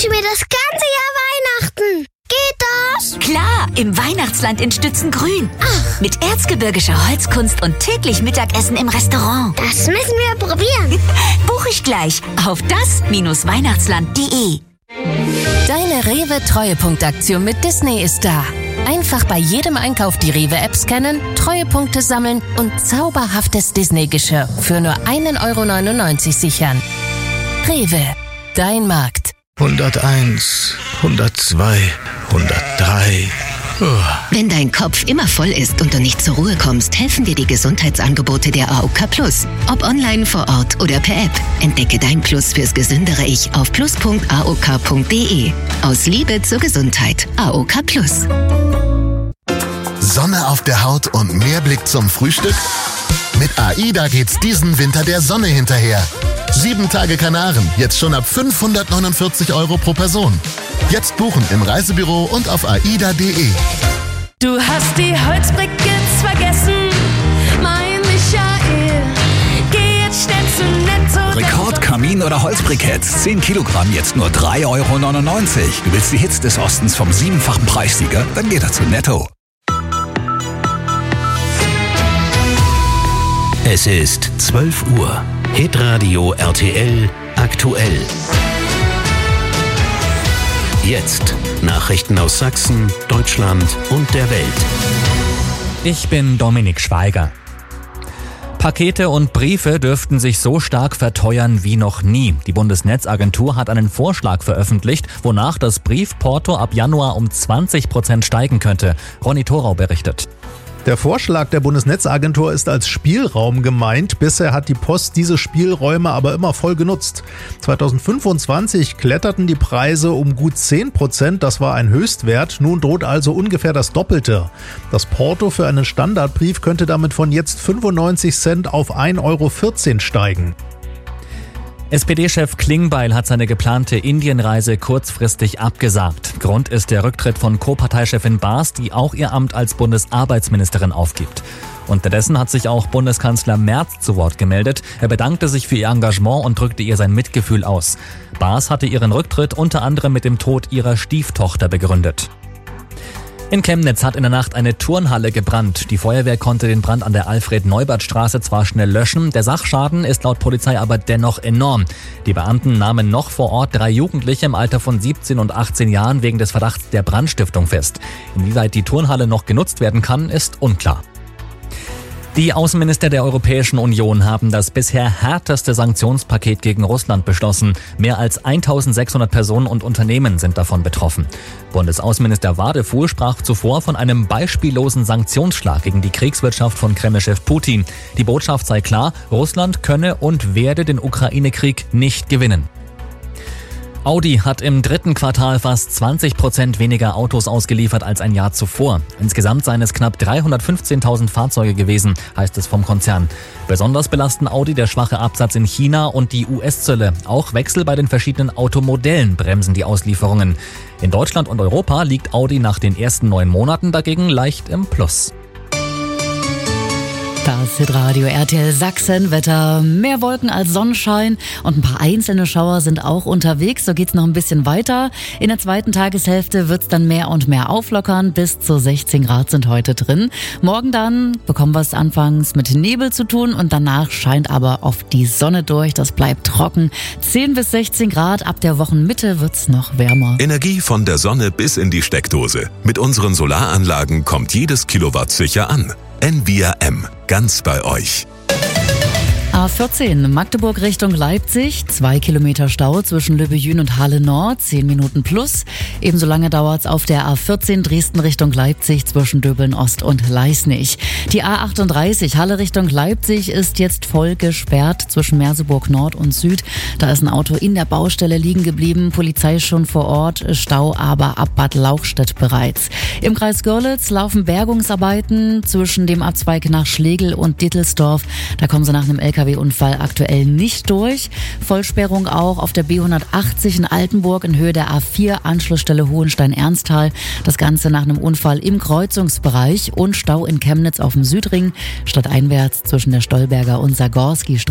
wünsche mir das ganze Jahr Weihnachten. Geht das? Klar, im Weihnachtsland in Stützengrün. Ach, Mit erzgebirgischer Holzkunst und täglich Mittagessen im Restaurant. das müssen wir probieren. Buche ich gleich auf das-weihnachtsland.de. Deine Rewe-Treuepunktaktion mit Disney ist da. Einfach bei jedem Einkauf die Rewe-App scannen, Treuepunkte sammeln und zauberhaftes Disney-Geschirr für nur 1,99 € sichern. Rewe, dein Markt. 101, 102, 103. Wenn dein Kopf immer voll ist und du nicht zur Ruhe kommst, helfen dir die Gesundheitsangebote der AOK Plus. Ob online, vor Ort oder per App. Entdecke dein Plus fürs gesündere Ich auf plus.aok.de. Aus Liebe zur Gesundheit. AOK Plus. Sonne auf der Haut und mehr Blick zum Frühstück? Mit AIDA geht's diesen Winter der Sonne hinterher. 7 Tage Kanaren, jetzt schon ab 549 € pro Person. Jetzt buchen im Reisebüro und auf aida.de. Du hast die Holzbriketts vergessen, mein Michael. Geh jetzt schnell zu Netto. Rekord, Kamin oder Holzbriketts. 10 Kilogramm, jetzt nur 3,99 €. Du willst die Hits des Ostens vom 7-fachen Preissieger? Dann geh doch zu Netto. Es ist 12 Uhr. Hitradio RTL aktuell. Jetzt Nachrichten aus Sachsen, Deutschland und der Welt. Ich bin Dominik Schweiger. Pakete und Briefe dürften sich so stark verteuern wie noch nie. Die Bundesnetzagentur hat einen Vorschlag veröffentlicht, wonach das Briefporto ab Januar um 20% steigen könnte. Ronny Thorau berichtet. Der Vorschlag der Bundesnetzagentur ist als Spielraum gemeint. Bisher hat die Post diese Spielräume aber immer voll genutzt. 2025 kletterten die Preise um gut 10%. Das war ein Höchstwert. Nun droht also ungefähr das Doppelte. Das Porto für einen Standardbrief könnte damit von jetzt 95 Cent auf 1,14 € steigen. SPD-Chef Klingbeil hat seine geplante Indienreise kurzfristig abgesagt. Grund ist der Rücktritt von Co-Parteichefin Baas, die auch ihr Amt als Bundesarbeitsministerin aufgibt. Unterdessen hat sich auch Bundeskanzler Merz zu Wort gemeldet. Er bedankte sich für ihr Engagement und drückte ihr sein Mitgefühl aus. Baas hatte ihren Rücktritt unter anderem mit dem Tod ihrer Stieftochter begründet. In Chemnitz hat in der Nacht eine Turnhalle gebrannt. Die Feuerwehr konnte den Brand an der Alfred-Neubert-Straße zwar schnell löschen, der Sachschaden ist laut Polizei aber dennoch enorm. Die Beamten nahmen noch vor Ort 3 Jugendliche im Alter von 17 und 18 Jahren wegen des Verdachts der Brandstiftung fest. Inwieweit die Turnhalle noch genutzt werden kann, ist unklar. Die Außenminister der Europäischen Union haben das bisher härteste Sanktionspaket gegen Russland beschlossen. Mehr als 1600 Personen und Unternehmen sind davon betroffen. Bundesaußenminister Wadefuhl sprach zuvor von einem beispiellosen Sanktionsschlag gegen die Kriegswirtschaft von Kremlchef Putin. Die Botschaft sei klar, Russland könne und werde den Ukraine-Krieg nicht gewinnen. Audi hat im 3. Quartal fast 20% weniger Autos ausgeliefert als ein Jahr zuvor. Insgesamt seien es knapp 315.000 Fahrzeuge gewesen, heißt es vom Konzern. Besonders belasten Audi der schwache Absatz in China und die US-Zölle. Auch Wechsel bei den verschiedenen Automodellen bremsen die Auslieferungen. In Deutschland und Europa liegt Audi nach den ersten 9 Monaten dagegen leicht im Plus. Das Hitradio RTL Sachsen. Wetter, mehr Wolken als Sonnenschein und ein paar einzelne Schauer sind auch unterwegs. So geht's noch ein bisschen weiter. In der zweiten Tageshälfte wird's dann mehr und mehr auflockern. Bis zu 16 Grad sind heute drin. Morgen dann bekommen wir es anfangs mit Nebel zu tun und danach scheint aber oft die Sonne durch. Das bleibt trocken. 10 bis 16 Grad. Ab der Wochenmitte wird's noch wärmer. Energie von der Sonne bis in die Steckdose. Mit unseren Solaranlagen kommt jedes Kilowatt sicher an. Envia M. Ganz bei euch. A14 Magdeburg Richtung Leipzig, 2 Kilometer Stau zwischen Löbejün und Halle Nord, 10 Minuten plus. Ebenso lange dauert's auf der A14 Dresden Richtung Leipzig zwischen Döbeln Ost und Leisnig. Die A38 Halle Richtung Leipzig ist jetzt voll gesperrt zwischen Merseburg Nord und Süd. Da ist ein Auto in der Baustelle liegen geblieben, Polizei schon vor Ort, Stau aber ab Bad Lauchstädt bereits. Im Kreis Görlitz laufen Bergungsarbeiten zwischen dem Abzweig nach Schlegel und Dittelsdorf. Da kommen sie nach einem LKW-Unfall aktuell nicht durch. Vollsperrung auch auf der B180 in Altenburg in Höhe der A4 Anschlussstelle Hohenstein-Ernsthal. Das Ganze nach einem Unfall im Kreuzungsbereich und Stau in Chemnitz auf dem Südring. Stadteinwärts zwischen der Stolberger und Sagorski